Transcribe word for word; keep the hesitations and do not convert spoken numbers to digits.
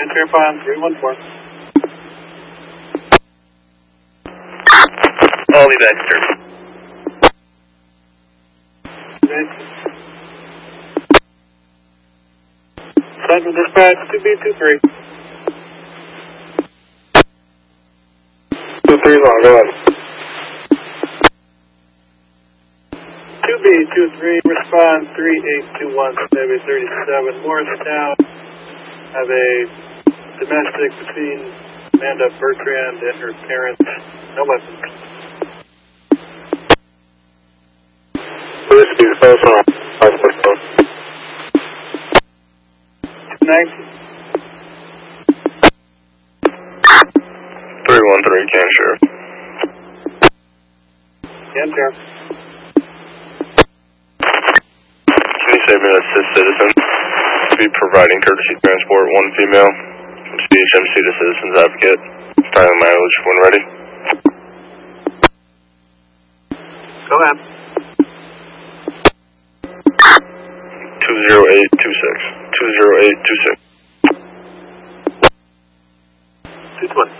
trip on three one four. I'll be back, sir. Okay. Central dispatch, two B two three. two three long, go ahead. two B two three, respond three eight two one, Highway thirty-seven, Morristown. Have a domestic between Amanda Bertrand and her parents. No weapons. Whiskey, cell phone. Tonight, three one three, can Sheriff. Can Sheriff. Can you say me assist citizen? Be providing courtesy transport, one female from C H M C to Citizens Advocate. Starting mileage when ready. Go ahead. two zero eight two six. two zero eight two six. two twenty.